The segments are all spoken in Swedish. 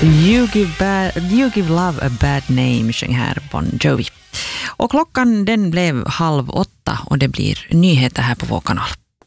You give love a bad name, sjöng här Bon Jovi. Och klockan den blev 7:30 och det blir nyheter här på vår kanal.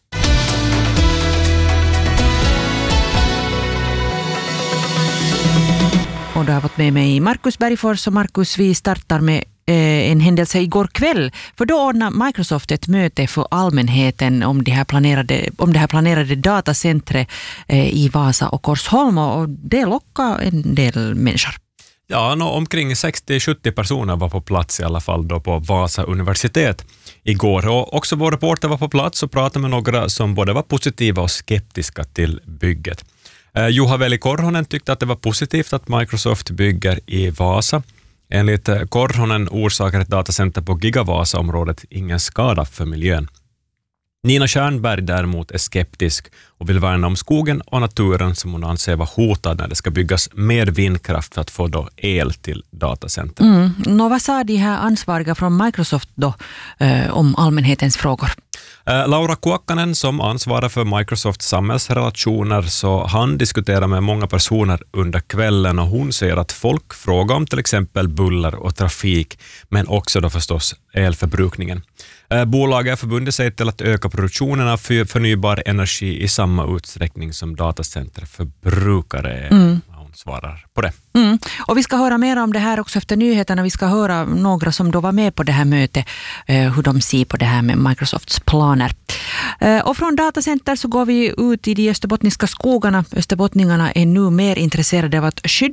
Och du har fått med mig Markus Bergfors, och Markus, vi startar med en händelse igår kväll, för då ordnade Microsoft ett möte för allmänheten om det här planerade datacentret i Vasa och Korsholm, och det lockade en del människor. Ja, omkring 60-70 personer var på plats i alla fall då på Vasa universitet igår, och också vår reporter var på plats och pratade med några som både var positiva och skeptiska till bygget. Juha Veli Korhonen tyckte att det var positivt att Microsoft bygger i Vasa. Enligt Korhonen orsakar ett datacenter på Gigavasa-området ingen skada för miljön. Nina Stjernberg däremot är skeptisk och vill värna om skogen och naturen som hon anser var hotad när det ska byggas mer vindkraft för att få då el till datacenter. Vad sa de här ansvariga från Microsoft då om allmänhetens frågor? Laura Kuokkanen som ansvarar för Microsofts samhällsrelationer, så han diskuterar med många personer under kvällen, och hon säger att folk frågar om till exempel buller och trafik, men också då förstås elförbrukningen. Bolaget har förbundit sig till att öka produktionen av förnybar energi i samma utsträckning som datacenterförbrukare. Hon svarar på det. Och vi ska höra mer om det här också efter nyheterna. Vi ska höra några som då var med på det här mötet, hur de ser på det här med Microsofts planer. Och från datacenter så går vi ut i de österbottniska skogarna. Österbottningarna är nu mer intresserade av att skydda